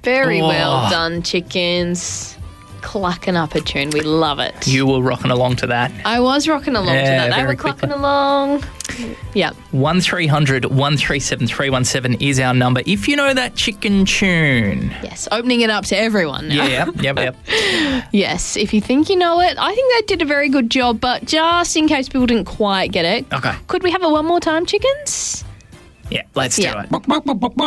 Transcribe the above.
Very well done, chickens. Clucking up a tune. We love it. You were rocking along to that. I was rocking along to that. They were clucking along. Yeah. 1300 137 317 is our number. If you know that chicken tune. Yes, opening it up to everyone now. Yep. Yes, if you think you know it, I think they did a very good job, but just in case people didn't quite get it, Okay. could we have it one more time, chickens? Yeah, let's do it.